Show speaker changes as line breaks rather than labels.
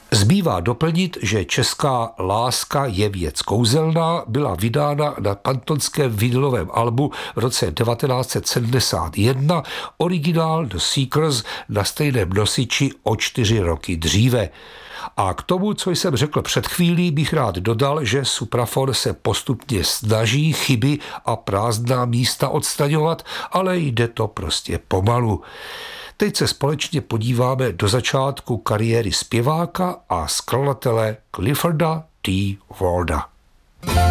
Zbývá doplnit, že česká Láska je věc kouzelná byla vydána na kantonském vinylovém albu v roce 1971, originál The Seekers na stejném nosiči o 4 roky dříve. A k tomu, co jsem řekl před chvílí, bych rád dodal, že Supraphon se postupně snaží chyby a prázdná místa odstraňovat, ale jde to prostě pomalu. Teď se společně podíváme do začátku kariéry zpěváka a skladatele Clifforda T. Warda.